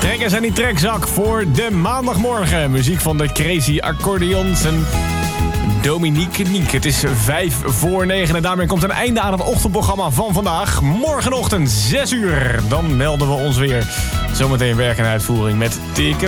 Trekkers en die trekzak voor de maandagmorgen. Muziek van de Crazy Accordeons en Dominique Niek. Het is 8:55 en daarmee komt een einde aan het ochtendprogramma van vandaag. Morgenochtend 6 uur. Dan melden we ons weer. Zometeen werk en uitvoering met Tikken